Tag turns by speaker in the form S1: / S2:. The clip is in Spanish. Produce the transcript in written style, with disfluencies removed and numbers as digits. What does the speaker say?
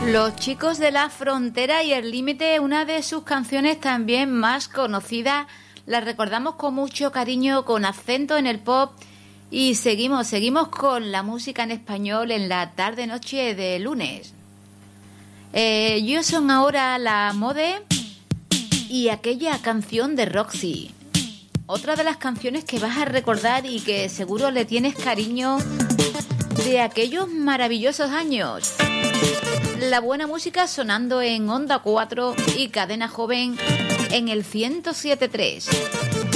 S1: Los Chicos de la Frontera y El Límite, una de sus canciones también más conocidas. La recordamos con mucho cariño, con acento en el pop. Y seguimos con la música en español en la tarde-noche de lunes. Yo son ahora la Mode y aquella canción de Roxy. Otra de las canciones que vas a recordar y que seguro le tienes cariño de aquellos maravillosos años. La buena música sonando en Onda 4 y Cadena Joven en el 107.3.